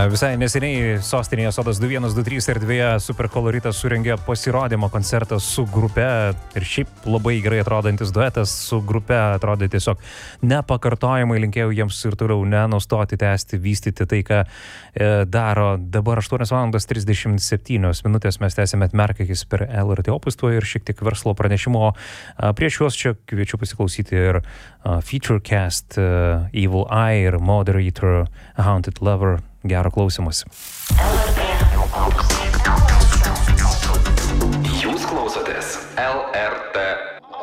Visai neseniai sostinėje Sodas 2123 erdvėje Superkoloritas surengė pasirodymo koncertą su grupe ir šiaip labai gerai atrodantis duetas su grupe atrodė tiesiog nepakartojamai. Linkėjau jiems ir toliau nenustoti tęsti, vystyti tai, ką daro. Dabar 8:37 mes tęsime Atmerkakis per LRT Opus tuo ir šiek tiek verslo pranešimo. Prieš juos čia kviečiu pasiklausyti ir Featurecast, Evil Eye ir Moderator, Haunted Lover. Gero klausimas. Jūs klausotės LRT